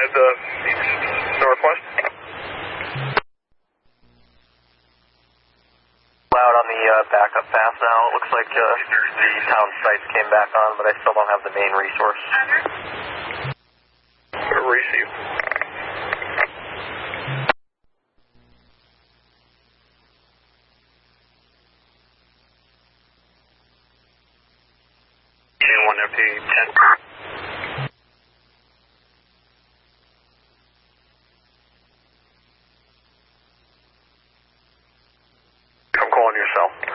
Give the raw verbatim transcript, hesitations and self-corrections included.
at the northwest. Out on the uh, backup path now. It looks like uh, the town sites came back on, but I still don't have the main resource. Receive. one F T ten. I'm calling yourself.